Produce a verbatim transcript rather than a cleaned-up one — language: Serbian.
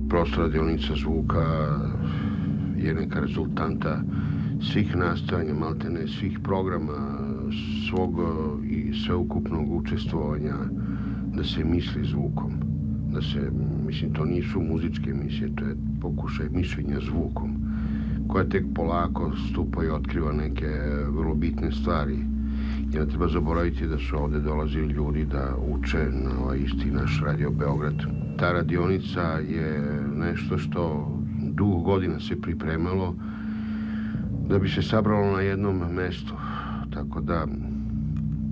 prosta radionica zvuka je neka rezultanta svih nastojanja, maltene svih programa, svog i sveukupnog učestvovanja da se misli zvukom. Da se, mislim, to nisu muzičke emisije, to je pokušaj mišljenja zvukom, koja tek polako stupa i otkriva neke vrlo bitne stvari. I ne treba zaboraviti da su ovde dolazili ljudi da uče na ovaj isti naš Radio Beograd. Ta radionica je nešto što dugo godina se pripremalo da bi se sabralo na jednom mestu. Tako da